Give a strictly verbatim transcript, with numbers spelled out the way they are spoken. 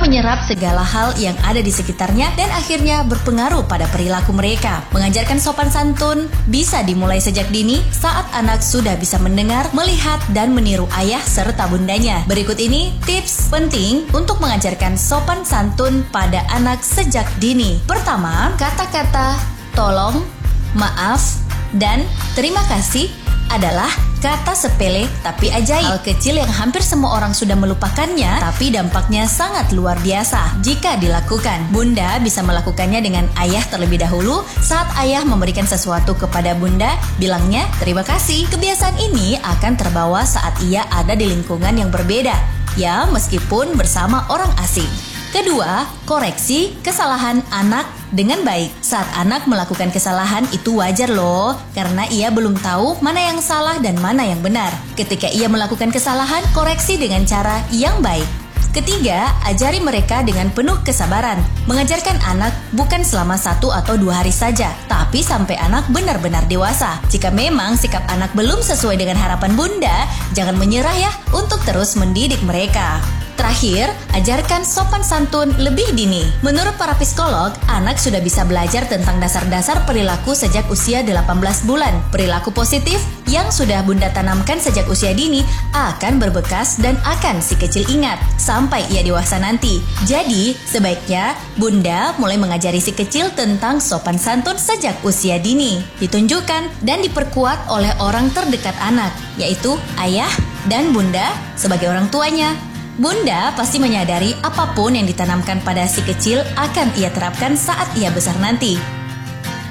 menyerap segala hal yang ada di sekitarnya dan akhirnya berpengaruh pada perilaku mereka. Mengajarkan sopan santun bisa dimulai sejak dini saat anak sudah bisa mendengar, melihat, dan meniru ayah serta bundanya. Berikut ini tips penting untuk mengajarkan sopan santun pada anak sejak dini. Pertama, kata-kata tolong, maaf, dan terima kasih adalah kata sepele tapi ajaib. Hal kecil yang hampir semua orang sudah melupakannya, tapi dampaknya sangat luar biasa jika dilakukan. Bunda bisa melakukannya dengan ayah terlebih dahulu. Saat ayah memberikan sesuatu kepada bunda, bilangnya terima kasih. Kebiasaan ini akan terbawa saat ia ada di lingkungan yang berbeda, ya meskipun bersama orang asing. Kedua, koreksi kesalahan anak dengan baik. Saat anak melakukan kesalahan itu wajar loh, karena ia belum tahu mana yang salah dan mana yang benar. Ketika ia melakukan kesalahan, koreksi dengan cara yang baik. Ketiga, ajari mereka dengan penuh kesabaran. Mengajarkan anak bukan selama satu atau dua hari saja, tapi sampai anak benar-benar dewasa. Jika memang sikap anak belum sesuai dengan harapan bunda, jangan menyerah ya untuk terus mendidik mereka. Terakhir, ajarkan sopan santun lebih dini. Menurut para psikolog, anak sudah bisa belajar tentang dasar-dasar perilaku sejak usia delapan belas bulan. Perilaku positif yang sudah bunda tanamkan sejak usia dini akan berbekas dan akan si kecil ingat sampai ia dewasa nanti. Jadi, sebaiknya bunda mulai mengajari si kecil tentang sopan santun sejak usia dini. Ditunjukkan dan diperkuat oleh orang terdekat anak, yaitu ayah dan bunda sebagai orang tuanya. Bunda pasti menyadari apapun yang ditanamkan pada si kecil akan ia terapkan saat ia besar nanti.